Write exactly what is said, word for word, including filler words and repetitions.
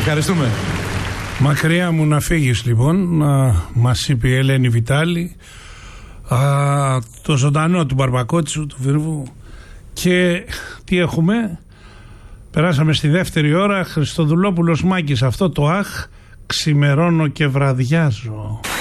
Ευχαριστούμε. Μακριά μου να φύγεις λοιπόν, να μας είπε η Ελένη Βιτάλη, α, το ζωντανό του Μπαρμπακότσου, του Βυρβού. Και τι έχουμε? Περάσαμε στη δεύτερη ώρα. Χριστοδουλόπουλος Μάκης, αυτό το αχ, ξημερώνω και βραδιάζω.